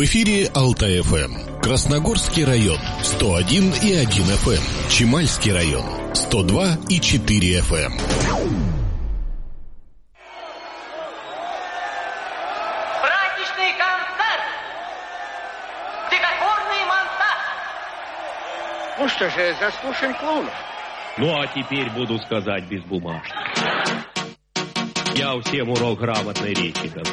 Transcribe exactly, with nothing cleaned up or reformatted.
В эфире Алтай-ФМ. Красногорский район сто один и один эф эм. Чемальский район сто два и четыре эф эм. Праздничный концерт! Стихотворный монтаж! Ну что же, заслушаем клоунов. Ну а теперь буду сказать без бумажки. Я всем урок грамотной речи дам.